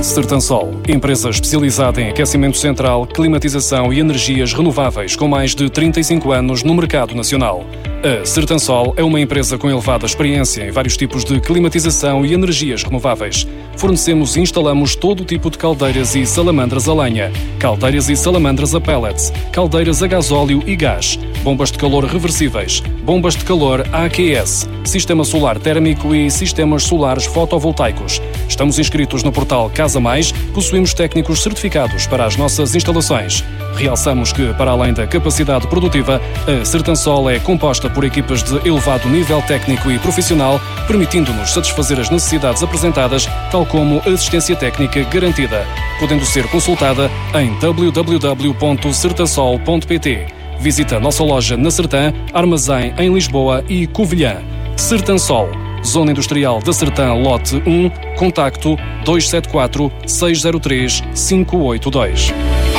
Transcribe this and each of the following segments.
Sertansol, empresa especializada em aquecimento central, climatização e energias renováveis com mais de 35 anos no mercado nacional. A Sertansol é uma empresa com elevada experiência em vários tipos de climatização e energias renováveis. Fornecemos e instalamos todo tipo de caldeiras e salamandras a lenha, caldeiras e salamandras a pellets, caldeiras a gasóleo e gás, bombas de calor reversíveis, bombas de calor AQS, sistema solar térmico e sistemas solares fotovoltaicos. Estamos inscritos no portal Casa Mais, possuímos técnicos certificados para as nossas instalações. Realçamos que, para além da capacidade produtiva, a Sertansol é composta por equipas de elevado nível técnico e profissional, permitindo-nos satisfazer as necessidades apresentadas, tal como assistência técnica garantida, podendo ser consultada em www.sertansol.pt. Visita a nossa loja na Sertã, armazém em Lisboa e Covilhã. Sertansol, Zona Industrial da Sertã, Lote 1, contacto 274 603 582.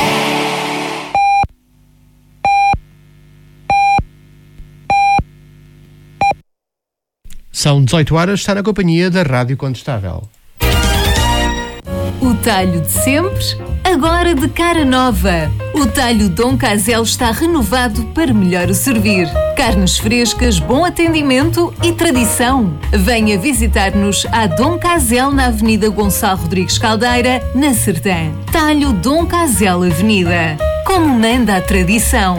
São 18 horas, está na companhia da Rádio Contestável. O talho de sempre, agora de cara nova. O talho Dom Casel está renovado para melhor o servir. Carnes frescas, bom atendimento e tradição. Venha visitar-nos à Dom Casel na Avenida Gonçalo Rodrigues Caldeira, na Sertã. Talho Dom Casel Avenida. Como manda a tradição.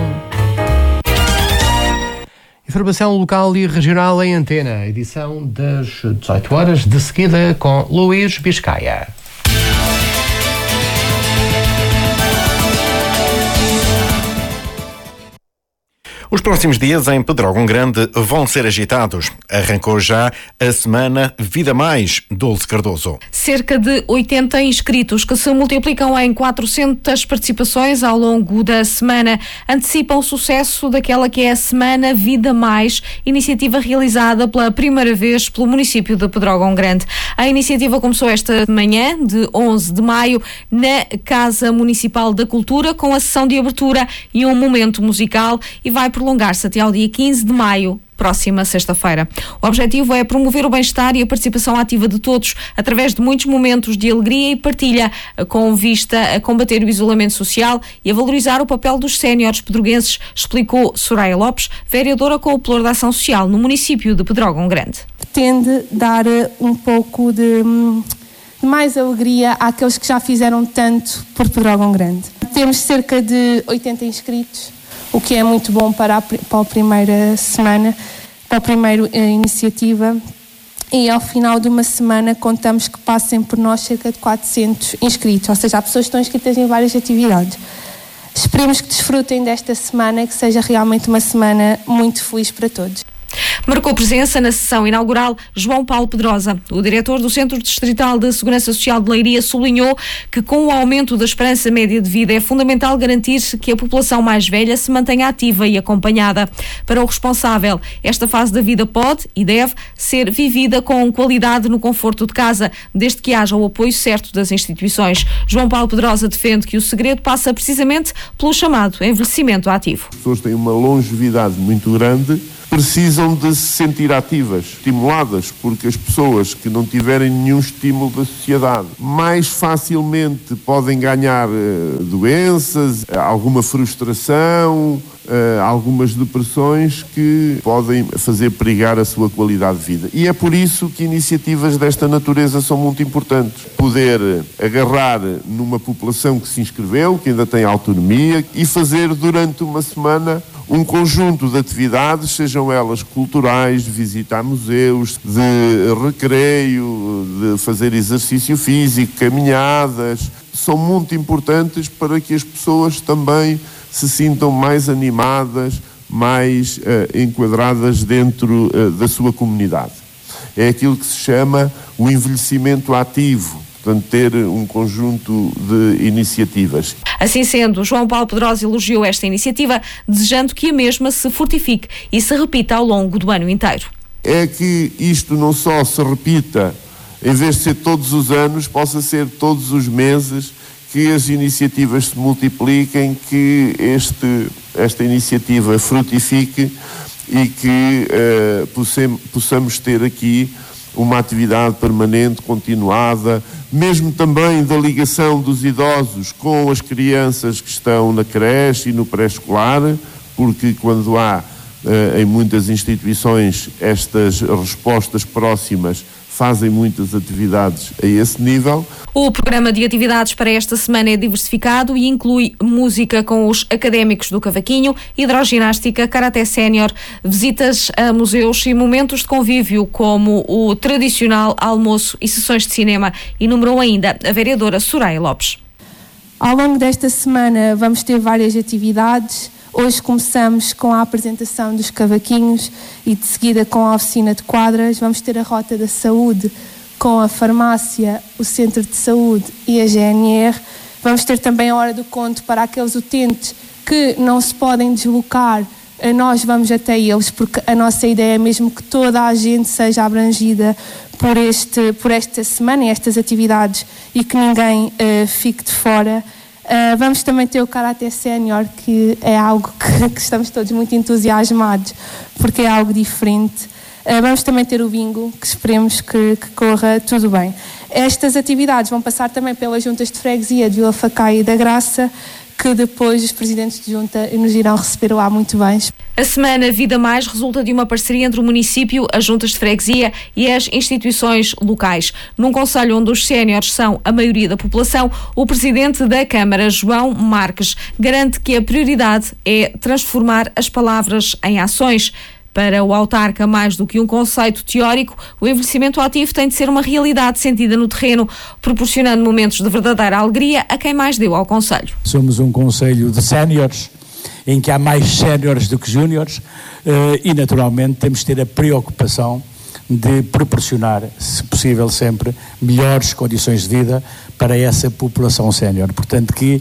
Informação local e regional em antena, edição das 18 horas, de seguida com Luís Biscaia. Os próximos dias em Pedrógão Grande vão ser agitados. Arrancou já a semana Vida Mais, Dulce Cardoso. Cerca de 80 inscritos que se multiplicam em 400 participações ao longo da semana antecipam o sucesso daquela que é a Semana Vida Mais, iniciativa realizada pela primeira vez pelo município de Pedrógão Grande. A iniciativa começou esta manhã, de 11 de maio, na Casa Municipal da Cultura, com a sessão de abertura e um momento musical, e vai prolongar-se até ao dia 15 de maio, próxima sexta-feira. O objetivo é promover o bem-estar e a participação ativa de todos, através de muitos momentos de alegria e partilha, com vista a combater o isolamento social e a valorizar o papel dos séniores pedroguenses, explicou Soraya Lopes, vereadora com o Pluro da Ação Social no município de Pedrógão Grande. Pretende dar um pouco de mais alegria àqueles que já fizeram tanto por Pedrógão Grande. Temos cerca de 80 inscritos, o que é muito bom para a primeira semana, para a primeira iniciativa, e ao final de uma semana contamos que passem por nós cerca de 400 inscritos, ou seja, há pessoas que estão inscritas em várias atividades. Esperemos que desfrutem desta semana e que seja realmente uma semana muito feliz para todos. Marcou presença na sessão inaugural João Paulo Pedrosa. O diretor do Centro Distrital de Segurança Social de Leiria sublinhou que, com o aumento da esperança média de vida, é fundamental garantir que a população mais velha se mantenha ativa e acompanhada. Para o responsável, esta fase da vida pode e deve ser vivida com qualidade no conforto de casa, desde que haja o apoio certo das instituições. João Paulo Pedrosa defende que o segredo passa precisamente pelo chamado envelhecimento ativo. As pessoas têm uma longevidade muito grande, precisam de se sentir ativas, estimuladas, porque as pessoas que não tiverem nenhum estímulo da sociedade mais facilmente podem ganhar doenças, alguma frustração, algumas depressões que podem fazer perigar a sua qualidade de vida. E é por isso que iniciativas desta natureza são muito importantes. Poder agarrar numa população que se inscreveu, que ainda tem autonomia, e fazer durante uma semana um conjunto de atividades, sejam elas culturais, de visitar museus, de recreio, de fazer exercício físico, caminhadas, são muito importantes para que as pessoas também se sintam mais animadas, mais enquadradas dentro da sua comunidade. É aquilo que se chama o envelhecimento ativo. Portanto, ter um conjunto de iniciativas. Assim sendo, João Paulo Pedrosa elogiou esta iniciativa, desejando que a mesma se fortifique e se repita ao longo do ano inteiro. É que isto não só se repita, em vez de ser todos os anos, possa ser todos os meses, que as iniciativas se multipliquem, que esta iniciativa frutifique e que possamos ter aqui uma atividade permanente, continuada, mesmo também da ligação dos idosos com as crianças que estão na creche e no pré-escolar, porque quando há em muitas instituições estas respostas próximas, fazem muitas atividades a esse nível. O programa de atividades para esta semana é diversificado e inclui música com os académicos do Cavaquinho, hidroginástica, karaté sénior, visitas a museus e momentos de convívio como o tradicional almoço e sessões de cinema, enumerou ainda a vereadora Soraya Lopes. Ao longo desta semana vamos ter várias atividades. Hoje começamos com a apresentação dos cavaquinhos e de seguida com a oficina de quadras. Vamos ter a Rota da Saúde com a farmácia, o Centro de Saúde e a GNR. Vamos ter também a Hora do Conto para aqueles utentes que não se podem deslocar. Nós vamos até eles, porque a nossa ideia é mesmo que toda a gente seja abrangida por esta semana e estas atividades e que ninguém fique de fora. Vamos também ter o Karaté Sénior, que é algo que estamos todos muito entusiasmados, porque é algo diferente. Vamos também ter o bingo, que esperemos que corra tudo bem. Estas atividades vão passar também pelas juntas de freguesia de Vila Facaia e da Graça, que depois os presidentes de junta nos irão receber lá muito bem. A Semana Vida Mais resulta de uma parceria entre o município, as juntas de freguesia e as instituições locais. Num concelho onde os séniores são a maioria da população, o presidente da Câmara, João Marques, garante que a prioridade é transformar as palavras em ações. Para o autarca, mais do que um conceito teórico, o envelhecimento ativo tem de ser uma realidade sentida no terreno, proporcionando momentos de verdadeira alegria a quem mais deu ao concelho. Somos um concelho de séniores, em que há mais séniores do que júniores, e naturalmente temos de ter a preocupação de proporcionar, se possível sempre, melhores condições de vida para essa população sénior. Portanto, que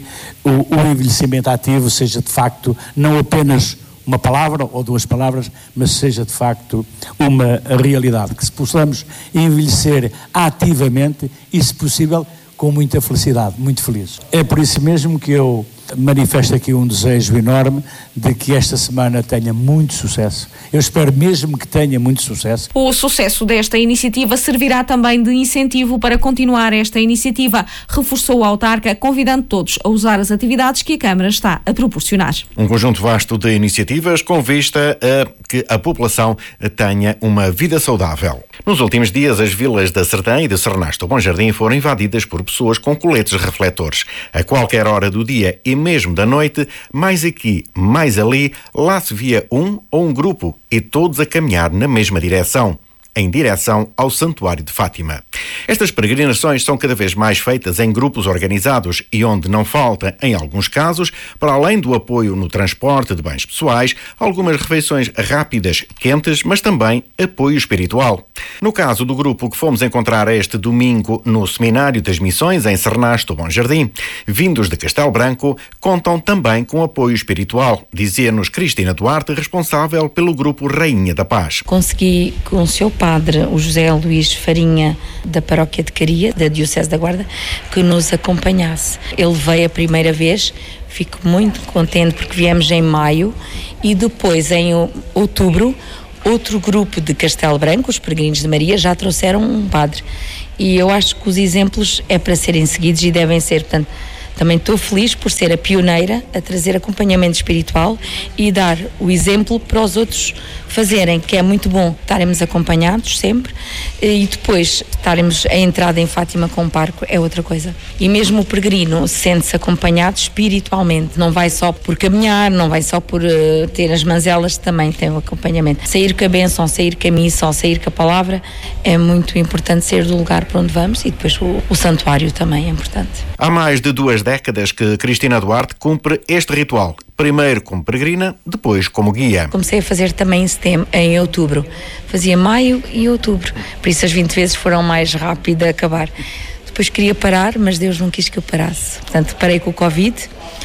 o envelhecimento ativo seja de facto não apenas uma palavra ou duas palavras, mas seja de facto uma realidade, que se possamos envelhecer ativamente e, se possível, com muita felicidade, muito feliz. É por isso mesmo que eu manifesto aqui um desejo enorme de que esta semana tenha muito sucesso. Eu espero mesmo que tenha muito sucesso. O sucesso desta iniciativa servirá também de incentivo para continuar esta iniciativa, reforçou a autarca, convidando todos a usar as atividades que a Câmara está a proporcionar. Um conjunto vasto de iniciativas com vista a que a população tenha uma vida saudável. Nos últimos dias, as vilas da Serdã e de Sernasto Bom Jardim foram invadidas por pessoas com coletes refletores. A qualquer hora do dia e mesmo da noite, mais aqui, mais ali, lá se via um ou um grupo e todos a caminhar na mesma direção, em direção ao Santuário de Fátima. Estas peregrinações são cada vez mais feitas em grupos organizados e onde não falta, em alguns casos, para além do apoio no transporte de bens pessoais, algumas refeições rápidas, quentes, mas também apoio espiritual. No caso do grupo que fomos encontrar este domingo no Seminário das Missões em Sernasto Bom Jardim, vindos de Castelo Branco, contam também com apoio espiritual, dizia-nos Cristina Duarte, responsável pelo grupo Rainha da Paz. Consegui com o seu padre, o José Luís Farinha, da Paróquia de Caria, da Diocese da Guarda, que nos acompanhasse. Ele veio a primeira vez, fico muito contente porque viemos em maio e depois em outubro outro grupo de Castelo Branco, os Peregrinos de Maria, já trouxeram um padre. E eu acho que os exemplos é para serem seguidos e devem ser, portanto, também estou feliz por ser a pioneira a trazer acompanhamento espiritual e dar o exemplo para os outros fazerem, que é muito bom estarmos acompanhados sempre e depois estarmos a entrada em Fátima com o parco é outra coisa. E mesmo o peregrino sente-se acompanhado espiritualmente, não vai só por caminhar, não vai só por ter as manzelas, também tem o acompanhamento. Sair com a bênção, sair com a missa ou sair com a palavra é muito importante, ser do lugar para onde vamos e depois o santuário também é importante. Há mais de 2 décadas que Cristina Duarte cumpre este ritual. Primeiro como peregrina, depois como guia. Comecei a fazer também em outubro. Fazia maio e outubro. Por isso as 20 vezes foram mais rápido a acabar. Depois queria parar, mas Deus não quis que eu parasse. Portanto, parei com o Covid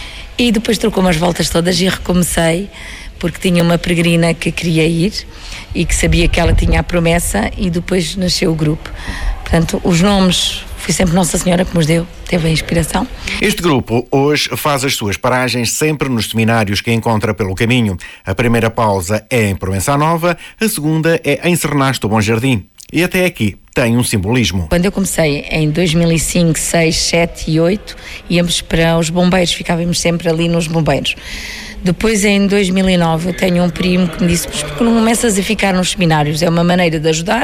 e depois trocou umas voltas todas e recomecei, porque tinha uma peregrina que queria ir e que sabia que ela tinha a promessa e depois nasceu o grupo. Portanto, os nomes foi sempre Nossa Senhora que nos deu, teve a inspiração. Este grupo hoje faz as suas paragens sempre nos seminários que encontra pelo caminho. A primeira pausa é em Proença Nova, a segunda é em Sernasto Bom Jardim. e até aqui tem um simbolismo. Quando eu comecei em 2005, 6, 7 e 8, íamos para os bombeiros, ficávamos sempre ali nos bombeiros. Depois, em 2009, eu tenho um primo que me disse: porque não começas a ficar nos seminários? É uma maneira de ajudar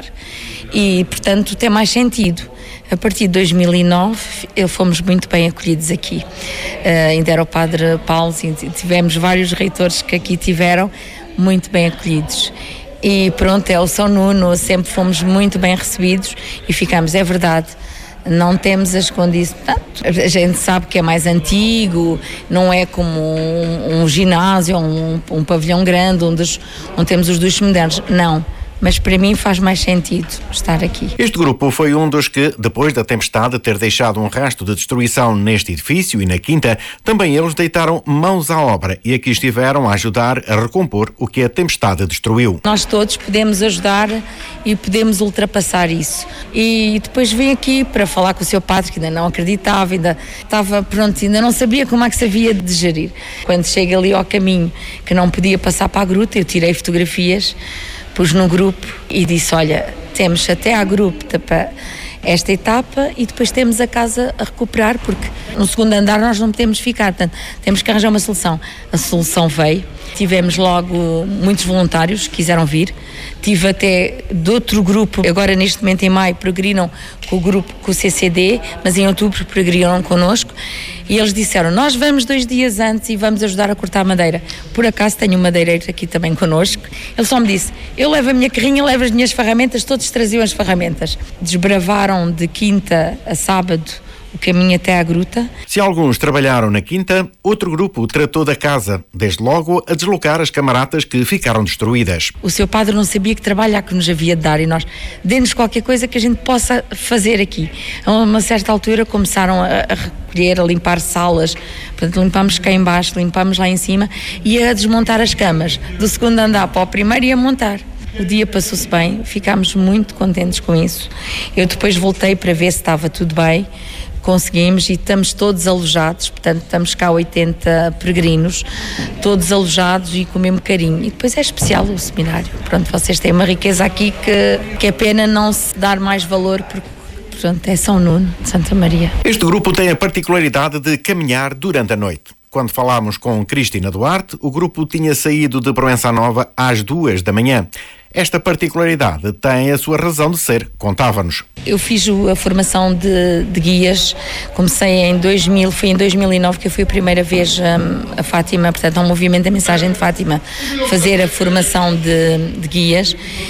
e, portanto, tem mais sentido. A partir de 2009, fomos muito bem acolhidos aqui. Ainda era o Padre Paulo, tivemos vários reitores que aqui tiveram muito bem acolhidos. E pronto, é o São Nuno, sempre fomos muito bem recebidos e ficamos, é verdade, não temos as condições. A gente sabe que é mais antigo, não é como um ginásio, um pavilhão grande onde temos os duches modernos, não. Mas para mim faz mais sentido estar aqui. Este grupo foi um dos que, depois da tempestade ter deixado um rastro de destruição neste edifício e na quinta, também eles deitaram mãos à obra e aqui estiveram a ajudar a recompor o que a tempestade destruiu. Nós todos podemos ajudar e podemos ultrapassar isso. E depois vim aqui para falar com o seu padre, que ainda não acreditava, ainda estava pronto, ainda não sabia como é que se havia de gerir. Quando chega ali ao caminho, que não podia passar para a gruta, eu tirei fotografias, pus no grupo e disse: olha, temos até à gruta para esta etapa e depois temos a casa a recuperar, porque no segundo andar nós não podemos ficar, portanto temos que arranjar uma solução. A solução veio, tivemos logo muitos voluntários que quiseram vir, tive até de outro grupo, agora neste momento em maio peregrinam com o grupo, com o CCD, mas em outubro peregrinam connosco e eles disseram: nós vamos 2 dias antes e vamos ajudar a cortar madeira. Por acaso tenho um madeireiro aqui também connosco. Ele só me disse: eu levo a minha carrinha, levo as minhas ferramentas, todos traziam as ferramentas. Desbravaram de quinta a sábado o caminho até à gruta. Se alguns trabalharam na quinta, outro grupo tratou da casa, desde logo a deslocar as camaratas que ficaram destruídas. O seu padre não sabia que trabalho que nos havia de dar e nós, dê-nos qualquer coisa que a gente possa fazer aqui. A uma certa altura começaram a recolher, a limpar salas, portanto limpámos cá em baixo, limpámos lá em cima e a desmontar as camas, do segundo andar para o primeiro e a montar. O dia passou-se bem, ficámos muito contentes com isso. Eu depois voltei para ver se estava tudo bem, conseguimos e estamos todos alojados, portanto estamos cá 80 peregrinos, todos alojados e com o mesmo carinho. E depois é especial o seminário. Pronto, vocês têm uma riqueza aqui que é pena não se dar mais valor, porque portanto é São Nuno de Santa Maria. Este grupo tem a particularidade de caminhar durante a noite. Quando falámos com Cristina Duarte, o grupo tinha saído de Proença Nova às 2 da manhã. Esta particularidade tem a sua razão de ser, contava-nos. Eu fiz a formação de guias, comecei em 2000, foi em 2009 que eu fui a primeira vez a Fátima, portanto ao movimento da mensagem de Fátima, fazer a formação de guias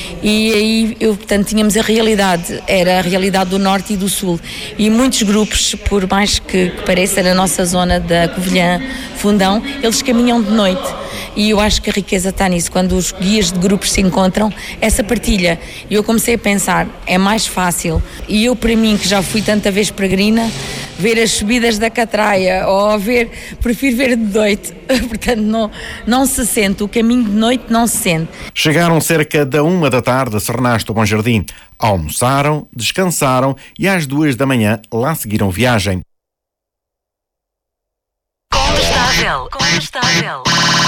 e aí portanto tínhamos a realidade, era a realidade do norte e do sul e muitos grupos, por mais que pareça na nossa zona da Covilhã, Fundão, eles caminham de noite. E eu acho que a riqueza está nisso, quando os guias de grupos se encontram, essa partilha. E eu comecei a pensar, é mais fácil. E eu, para mim, que já fui tanta vez peregrina, ver as subidas da Catraia, ou prefiro ver de noite. Portanto, não se sente, o caminho de noite não se sente. Chegaram cerca da 1 da tarde a Sernasto Bom Jardim. Almoçaram, descansaram e às 2 da manhã lá seguiram viagem. Condestável.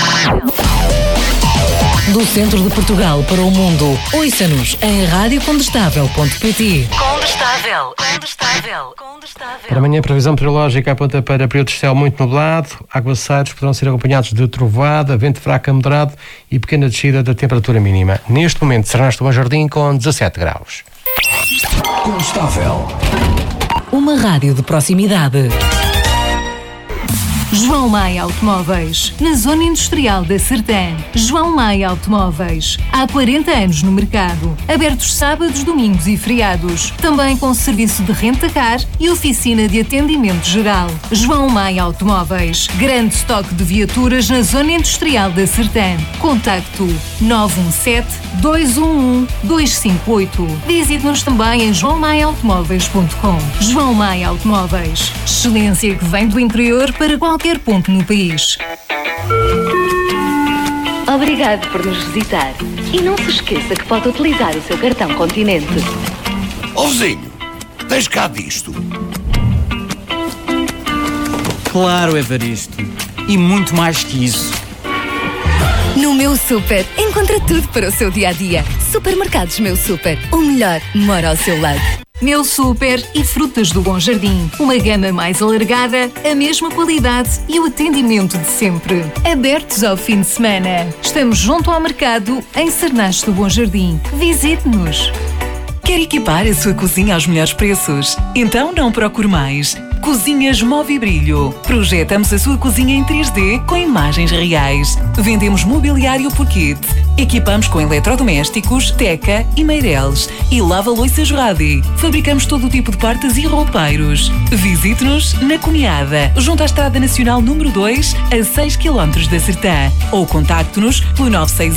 Do centro de Portugal para o mundo, ouça-nos em radiocondestável.pt. Condestável. Para amanhã, a previsão meteorológica aponta para períodos de céu muito nublado, aguaceiros poderão ser acompanhados de trovoada, vento fraco a moderado e pequena descida da temperatura mínima. Neste momento, Sernasto Bom Jardim com 17 graus. Condestável. Uma rádio de proximidade. João Maia Automóveis, na Zona Industrial da Sertã. João Maia Automóveis, há 40 anos no mercado. Abertos sábados, domingos e feriados. Também com serviço de renta-car e oficina de atendimento geral. João Maia Automóveis, grande estoque de viaturas na Zona Industrial da Sertã. Contacto 917-211-258. Visite-nos também em joaomaiaautomóveis.com. João Maia Automóveis, excelência que vem do interior para qualquer ponto no país. Obrigado por nos visitar. E não se esqueça que pode utilizar o seu cartão Continente. Ó vizinho, tens cá disto? Claro, Evaristo. E muito mais que isso. No meu super, encontra tudo para o seu dia-a-dia. Supermercados Meu Super. O melhor mora ao seu lado. Meu Super e Frutas do Bom Jardim. Uma gama mais alargada, a mesma qualidade e o atendimento de sempre. Abertos ao fim de semana. Estamos junto ao mercado em Cernache do Bom Jardim. Visite-nos. Quer equipar a sua cozinha aos melhores preços? Então não procure mais. Cozinhas Movibrilho. Projetamos a sua cozinha em 3D com imagens reais. Vendemos mobiliário por kit. Equipamos com eletrodomésticos, Teca e Meireles. E lava-loiças Radi. Fabricamos todo o tipo de portas e roupeiros. Visite-nos na Cunhada, junto à Estrada Nacional número 2, a 6 km da Sertã. Ou contacte-nos pelo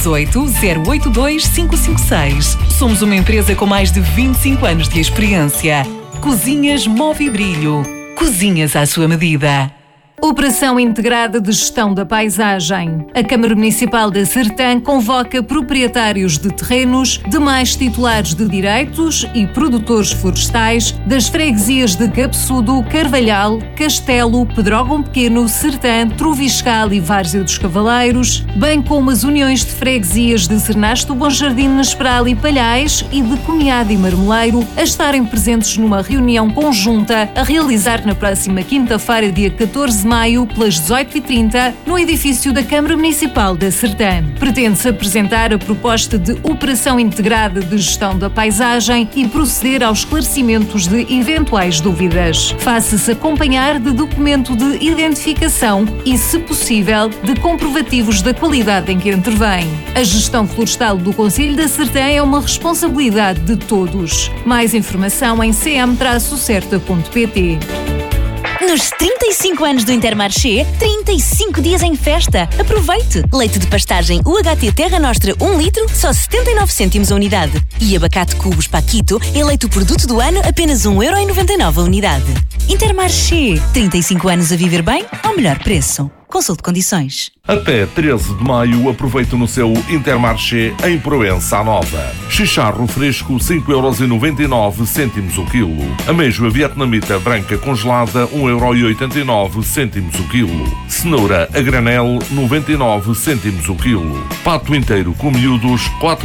968-082-556. Somos uma empresa com mais de 25 anos de experiência. Cozinhas Movibrilho. Cozinhas à sua medida. Operação Integrada de Gestão da Paisagem. A Câmara Municipal da Sertã convoca proprietários de terrenos, demais titulares de direitos e produtores florestais das freguesias de Cabeçudo, Carvalhal, Castelo, Pedrógão Pequeno, Sertã, Troviscal e Várzea dos Cavaleiros, bem como as uniões de freguesias de Cernache do Bom Jardim, Nasperal e Palhais e de Cunhada e Marmeleiro a estarem presentes numa reunião conjunta a realizar na próxima quinta-feira, dia 14 de maio, pelas 18h30, no edifício da Câmara Municipal da Sertã. Pretende-se apresentar a proposta de Operação Integrada de Gestão da Paisagem e proceder aos esclarecimentos de eventuais dúvidas. Faça-se acompanhar de documento de identificação e, se possível, de comprovativos da qualidade em que intervém. A gestão florestal do Concelho da Sertã é uma responsabilidade de todos. Mais informação em cm-certa.pt. Nos 35 anos do Intermarché, 35 dias em festa. Aproveite! Leite de pastagem UHT Terra Nostra 1 litro, só 79 cêntimos a unidade. E abacate Cubos Paquito, eleito produto do ano, apenas 1,99€ a unidade. Intermarché, 35 anos a viver bem, ao melhor preço. Consulte condições. Até 13 de maio, aproveite no seu Intermarché em Proença Nova. Chicharro fresco, 5,99€ o quilo. Ameijoa vietnamita branca congelada, 1,89€ o quilo. Cenoura a granel, 99 cêntimos o quilo. Pato inteiro com miúdos,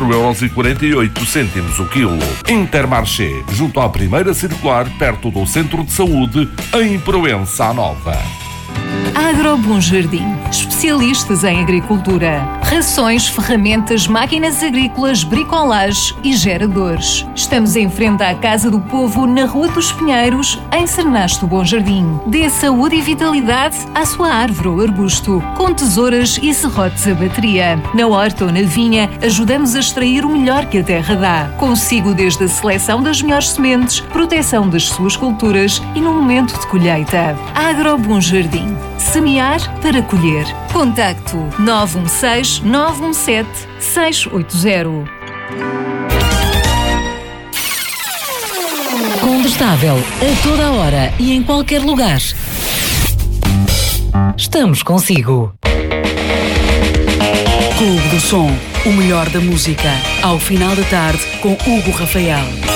4,48€ o quilo. Intermarché, junto à primeira circular, perto do Centro de Saúde, em Proença Nova. Agro Bom Jardim. Especialistas em agricultura. Rações, ferramentas, máquinas agrícolas, bricolage e geradores. Estamos em frente à Casa do Povo, na Rua dos Pinheiros, em Cernache do Bom Jardim. Dê saúde e vitalidade à sua árvore ou arbusto, com tesouras e serrotes a bateria. Na horta ou na vinha, ajudamos a extrair o melhor que a terra dá. Consigo desde a seleção das melhores sementes, proteção das suas culturas e no momento de colheita. Agro Bom Jardim. Semear para colher. Contacto 916-917-680. Condestável a toda a hora e em qualquer lugar. Estamos consigo. Clube do Som, o melhor da música. Ao final da tarde com Hugo Rafael.